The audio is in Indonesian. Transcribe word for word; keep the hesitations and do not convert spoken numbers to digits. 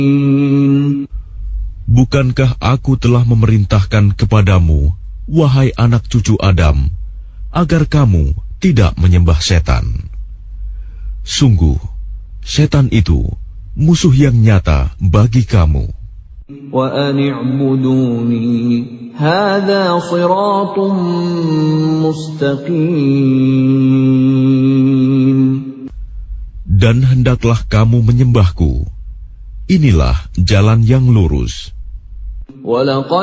Bukankah aku telah memerintahkan kepadamu, wahai anak cucu Adam, agar kamu tidak menyembah setan? Sungguh, setan itu musuh yang nyata bagi kamu. Wa an i'buduni hadza shiratun mustaqim. Dan hendaklah kamu menyembahku. Inilah jalan yang lurus.